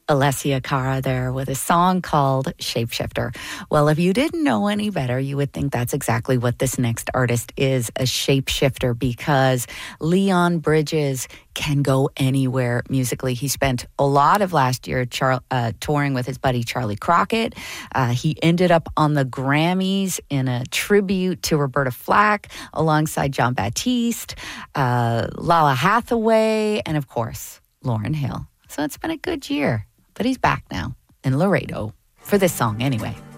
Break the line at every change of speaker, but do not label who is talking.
Alessia Cara there with a song called Shapeshifter. Well, if you didn't know any better, you would think that's exactly what this next artist is, a shapeshifter, because Leon Bridges can go anywhere musically. He spent a lot of last year touring with his buddy Charlie Crockett. He ended up on the Grammys in a tribute to Roberta Flack alongside John Baptiste, Lala Hathaway, and of course, Lauryn Hill. So it's been a good year. But he's back now in Laredo for this song anyway.